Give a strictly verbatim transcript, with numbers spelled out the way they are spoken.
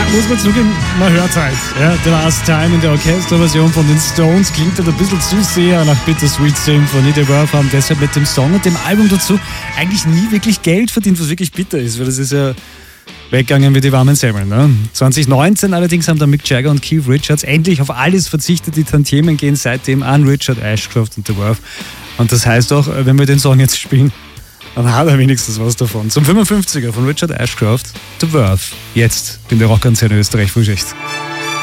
muss man zugeben, man hört halt. Ja, The Last Time in der Orchesterversion von den Stones klingt halt ein bisschen zu sehr nach Bittersweet Symphony. Die Verve haben deshalb mit dem Song und dem Album dazu eigentlich nie wirklich Geld verdient, was wirklich bitter ist, weil das ist ja weggegangen wie die warmen Semmeln. Ne? zwanzig neunzehn allerdings haben dann Mick Jagger und Keith Richards endlich auf alles verzichtet. Die Tantiemen gehen seitdem an Richard Ashcroft und The Verve. Und das heißt auch, wenn wir den Song jetzt spielen, dann hat er wenigstens was davon. Zum fünfundfünfziger von Richard Ashcroft, The Verve. Jetzt in der Rockkonzerne Österreich Frühschicht.